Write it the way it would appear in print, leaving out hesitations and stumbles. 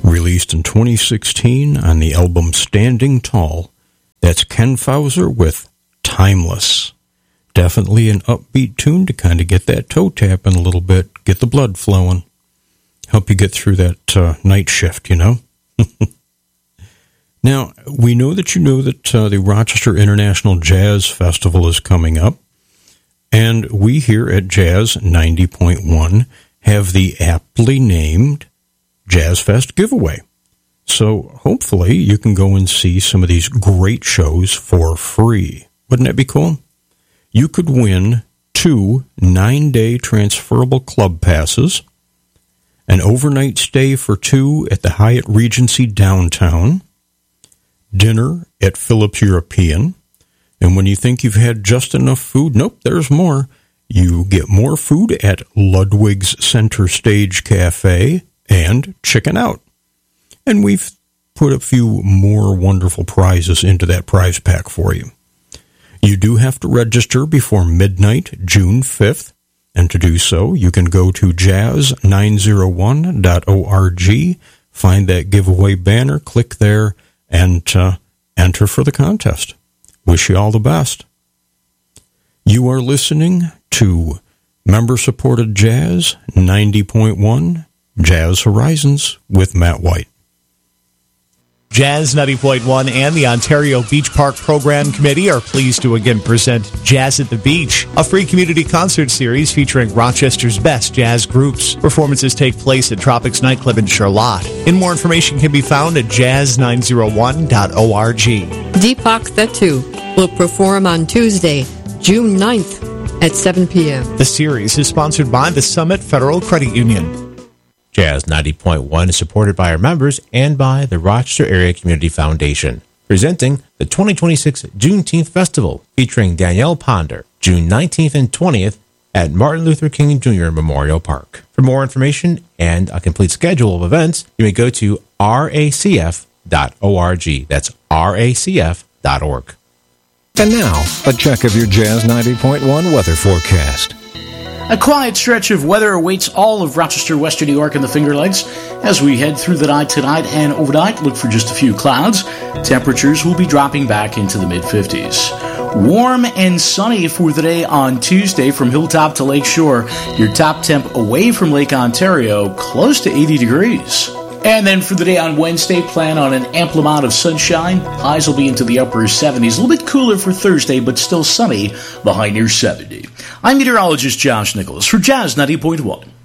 released in 2016 on the album Standing Tall. That's Ken Fauser with Timeless. Definitely an upbeat tune to kind of get that toe tapping a little bit, get the blood flowing, help you get through that night shift, you know? Now, we know that the Rochester International Jazz Festival is coming up, and we here at Jazz 90.1 have the aptly named Jazz Fest giveaway. So hopefully you can go and see some of these great shows for free. Wouldn't that be cool? You could win 2 9-day transferable club passes, an overnight stay for 2 at the Hyatt Regency downtown, dinner at Phillips European, and when you think you've had just enough food, nope, there's more. You get more food at Ludwig's Center Stage Cafe and Chicken Out. And we've put a few more wonderful prizes into that prize pack for you. You do have to register before midnight, June 5th, and to do so, you can go to jazz901.org, find that giveaway banner, click there, and enter for the contest. Wish you all the best. You are listening to member-supported Jazz 90.1 Jazz Horizons with Matt White. Jazz 90.1 and the Ontario Beach Park Program Committee are pleased to again present Jazz at the Beach, a free community concert series featuring Rochester's best jazz groups. Performances take place at Tropics Nightclub in Charlotte. And more information can be found at jazz901.org. Deepak Thettu will perform on Tuesday, June 9th at 7 p.m. The series is sponsored by the Summit Federal Credit Union. Jazz 90.1 is supported by our members and by the Rochester Area Community Foundation, presenting the 2026 Juneteenth Festival featuring Danielle Ponder, June 19th and 20th at Martin Luther King Jr. Memorial Park. For more information and a complete schedule of events, you may go to racf.org. That's racf.org. And now, a check of your Jazz 90.1 weather forecast. A quiet stretch of weather awaits all of Rochester, Western New York, and the Finger Lakes. As we head through the night tonight and overnight, look for just a few clouds. Temperatures will be dropping back into the mid-50s. Warm and sunny for the day on Tuesday from Hilltop to Lakeshore. Your top temp away from Lake Ontario, close to 80 degrees. And then for the day on Wednesday, plan on an ample amount of sunshine. Highs will be into the upper 70s. A little bit cooler for Thursday, but still sunny, the high near 70. I'm meteorologist Josh Nicholas for Jazz 90.1.